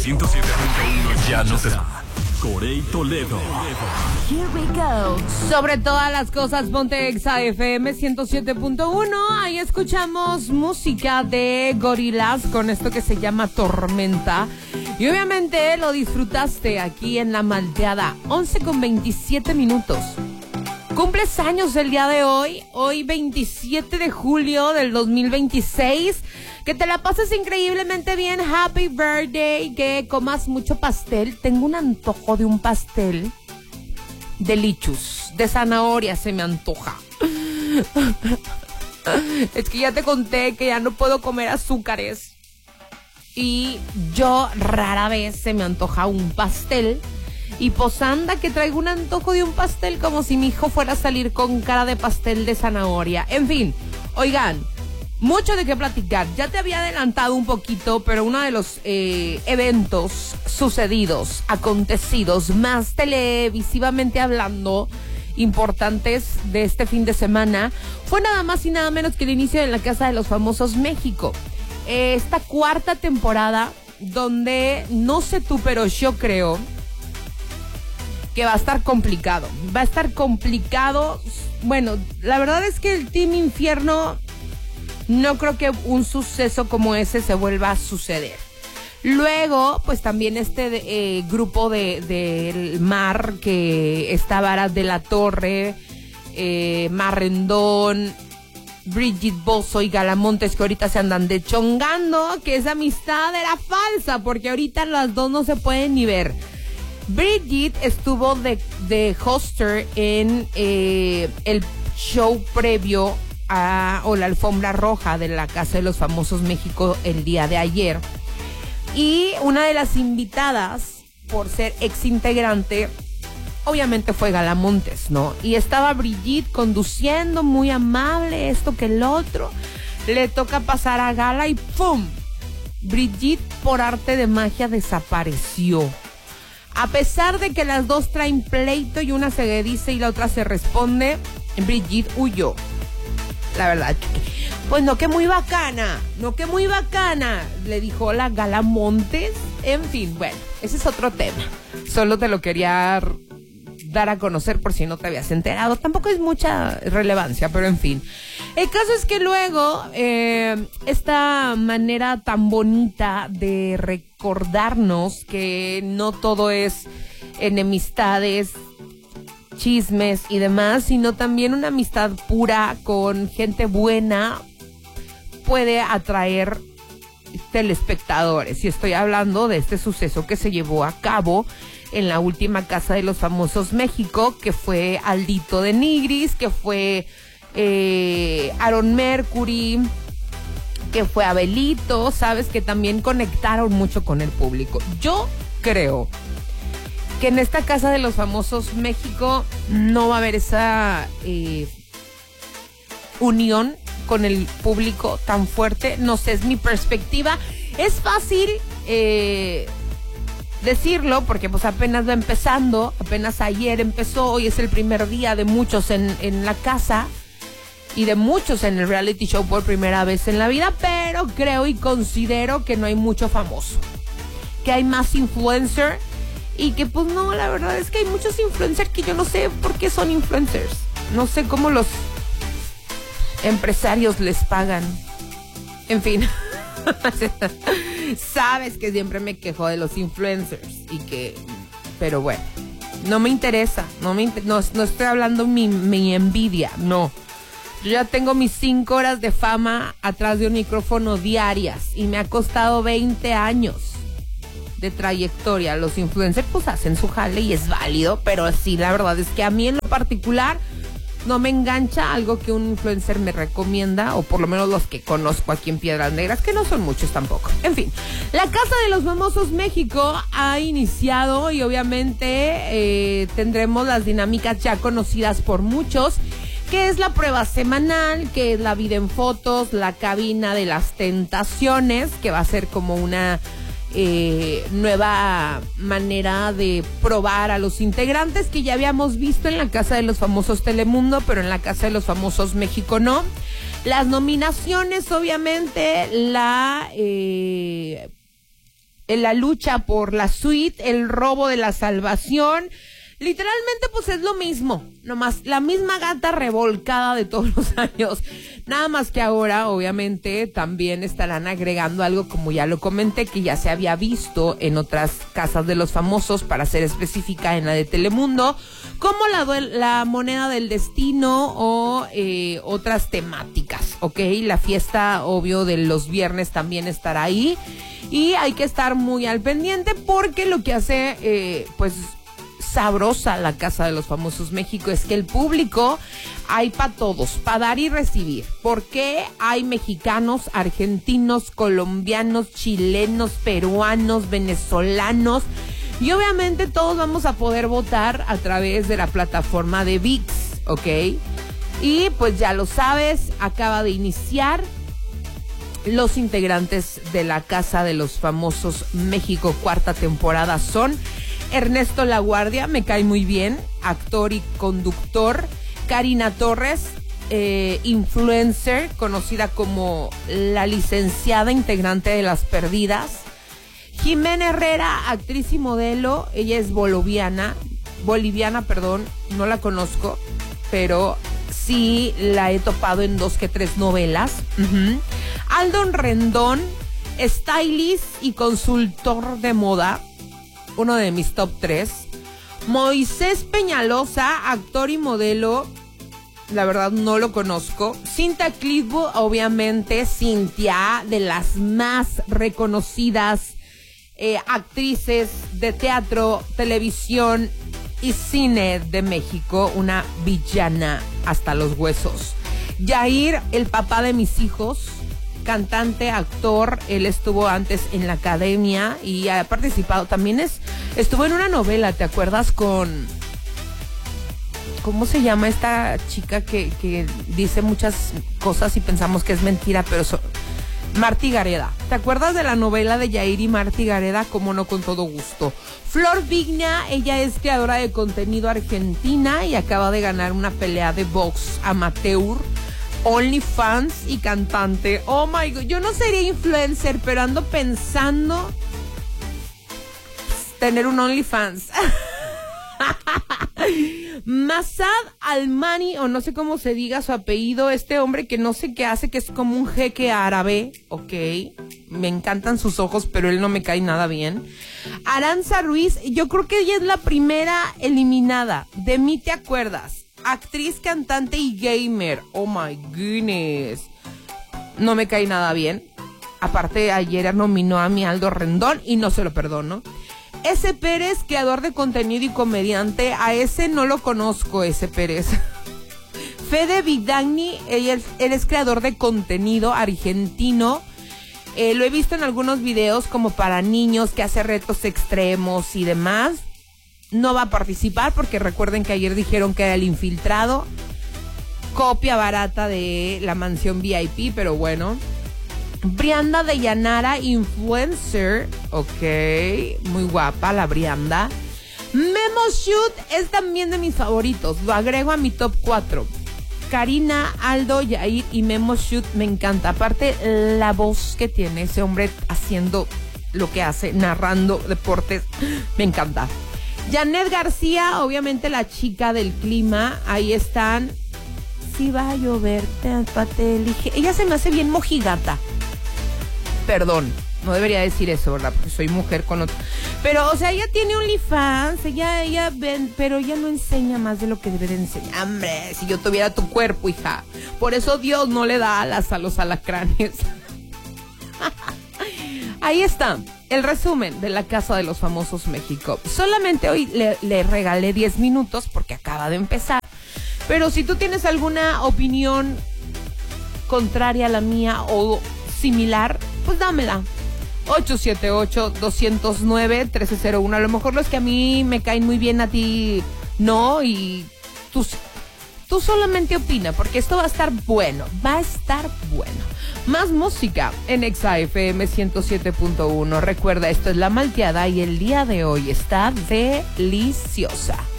107.1 ya no te da. Corey Toledo. Here we go. Sobre todas las cosas, ponte Exa FM 107.1. Ahí escuchamos música de Gorillaz con esto que se llama Tormenta. Y obviamente lo disfrutaste aquí en La Malteada. 11:27. Cumples años el día de hoy. Hoy 27 de julio del 2026. Que te la pases increíblemente bien. Happy birthday. Que comas mucho pastel. Tengo un antojo de un pastel de lichus, de zanahoria se me antoja. Es que ya te conté que ya no puedo comer azúcares. Y yo rara vez se me antoja un pastel. Y pues anda que traigo un antojo de un pastel como si mi hijo fuera a salir con cara de pastel de zanahoria. En fin, oigan, mucho de qué platicar. Ya te había adelantado un poquito, pero uno de los eventos sucedidos, acontecidos, más televisivamente hablando, importantes de este fin de semana, fue nada más y nada menos que el inicio de La Casa de los Famosos México. Esta cuarta temporada, donde no sé tú, pero yo creo que va a estar complicado. Va a estar complicado. Bueno, la verdad es que el Team Infierno, no creo que un suceso como ese se vuelva a suceder. Luego, pues también este grupo del Mar, que está Aras de la Torre, Marrendón, Brigitte Bozo y Galamontes, que ahorita se andan dechongando, que esa amistad era falsa, porque ahorita las dos no se pueden ni ver. Brigitte estuvo de hoster en el show previo o la alfombra roja de La Casa de los Famosos México el día de ayer. Y una de las invitadas, por ser ex integrante, obviamente fue Galamontes, ¿no? Y estaba Brigitte conduciendo, muy amable, esto que el otro. Le toca pasar a Gala y ¡pum! Brigitte, por arte de magia, desapareció. A pesar de que las dos traen pleito y una se dice y la otra se responde, Brigitte huyó. La verdad, pues no que muy bacana, le dijo la Galamontes. En fin, bueno, ese es otro tema. Solo te lo quería dar a conocer por si no te habías enterado. Tampoco es mucha relevancia, pero en fin. El caso es que luego, esta manera tan bonita de recordarnos que no todo es enemistades, chismes y demás, sino también una amistad pura con gente buena puede atraer telespectadores. Y estoy hablando de este suceso que se llevó a cabo en la última Casa de los Famosos México, que fue Aldito de Nigris, que fue Aaron Mercury, que fue Abelito, sabes, que también conectaron mucho con el público. Yo creo que en esta Casa de los Famosos México no va a haber esa unión con el público tan fuerte. No sé, es mi perspectiva. Es fácil decirlo porque pues apenas va empezando, apenas ayer empezó, hoy es el primer día de muchos en la casa y de muchos en el reality show por primera vez en la vida, pero creo y considero que no hay mucho famoso, que hay más influencer. Y que pues no, la verdad es que hay muchos influencers que yo no sé por qué son influencers. No sé cómo los empresarios les pagan. En fin. Sabes que siempre me quejo de los influencers. Pero bueno, no me interesa. No estoy hablando mi envidia, no. Yo ya tengo mis 5 horas de fama atrás de un micrófono diarias. Y me ha costado 20 años de trayectoria. Los influencers pues hacen su jale y es válido, pero sí, la verdad es que a mí en lo particular no me engancha algo que un influencer me recomienda, o por lo menos los que conozco aquí en Piedras Negras, que no son muchos tampoco. En fin, La Casa de los Famosos México ha iniciado y obviamente tendremos las dinámicas ya conocidas por muchos, que es la prueba semanal, que es la vida en fotos, la cabina de las tentaciones, que va a ser como una nueva manera de probar a los integrantes que ya habíamos visto en La Casa de los Famosos Telemundo, pero en La Casa de los Famosos México no. Las nominaciones, obviamente, la en la lucha por la suite, el robo de la salvación. Literalmente pues es lo mismo, nomás la misma gata revolcada de todos los años. Nada más que ahora obviamente también estarán agregando algo, como ya lo comenté, que ya se había visto en otras casas de los famosos, para ser específica en la de Telemundo, como la moneda del destino o otras temáticas, ¿ok? La fiesta, obvio, de los viernes también estará ahí y hay que estar muy al pendiente, porque lo que hace, pues, sabrosa la Casa de los Famosos México es que el público hay para todos, para dar y recibir, porque hay mexicanos, argentinos, colombianos, chilenos, peruanos, venezolanos, y obviamente todos vamos a poder votar a través de la plataforma de ViX, ¿ok? Y pues ya lo sabes, acaba de iniciar. Los integrantes de la Casa de los Famosos México, 4ª temporada, son Ernesto Laguardia, me cae muy bien, actor y conductor. Karina Torres, influencer, conocida como la licenciada integrante de Las Perdidas. Jimena Herrera, actriz y modelo, ella es boliviana, no la conozco, pero sí la he topado en 2 que 3 novelas. Aldo Rendón, stylist y consultor de moda, uno de mis top 3. Moisés Peñalosa, actor y modelo, la verdad no lo conozco. Cintia Clitbo, obviamente, Cintia, de las más reconocidas actrices de teatro, televisión y cine de México, una villana hasta los huesos. Yair, el papá de mis hijos, cantante, actor, él estuvo antes en la academia y ha participado, también estuvo en una novela, ¿te acuerdas? Con, ¿cómo se llama esta chica que dice muchas cosas y pensamos que es mentira, pero Martí Gareda? ¿Te acuerdas de la novela de Yair y Martí Gareda? Cómo no, con todo gusto. Flor Vigna, ella es creadora de contenido argentina y acaba de ganar una pelea de box amateur, OnlyFans y cantante. Oh my God, yo no sería influencer, pero ando pensando tener un OnlyFans. Masad Almani, o no sé cómo se diga su apellido, este hombre que no sé qué hace, que es como un jeque árabe, ok, me encantan sus ojos, pero él no me cae nada bien. Aranza Ruiz, yo creo que ella es la primera eliminada, ¿de mí te acuerdas? Actriz, cantante y gamer, oh my goodness, no me cae nada bien. Aparte, ayer nominó a mi Aldo Rendón y no se lo perdono. S. Pérez, creador de contenido y comediante, a ese no lo conozco, S. Pérez. Fede Vidagni, él es creador de contenido argentino. Lo he visto en algunos videos como para niños, que hace retos extremos y demás. No va a participar porque recuerden que ayer dijeron que era el infiltrado. Copia barata de la mansión VIP, pero bueno. Brianda de Llanara, influencer, ok, muy guapa la Brianda. Memo Shoot es también de mis favoritos, lo agrego a mi top 4. Karina, Aldo, Yair y Memo Shoot me encanta. Aparte, la voz que tiene ese hombre haciendo lo que hace, narrando deportes, me encanta. Janet García, obviamente la chica del clima, ahí están. Si va a llover, ella se me hace bien mojigata. Perdón, no debería decir eso, ¿verdad? Porque soy mujer con otro. Pero, o sea, ella tiene OnlyFans, ella ven, pero ella no enseña más de lo que debe de enseñar. Hombre, si yo tuviera tu cuerpo, hija. Por eso Dios no le da alas a los alacranes. Ahí está, el resumen de la Casa de los Famosos México. Solamente hoy le regalé 10 minutos porque acaba de empezar. Pero si tú tienes alguna opinión contraria a la mía o similar, pues dámela. 878-209-1301. A lo mejor los que a mí me caen muy bien, a ti no, y tú solamente opina, porque esto va a estar bueno, Más música en Exa FM 107.1. Recuerda, esto es La Malteada y el día de hoy está deliciosa.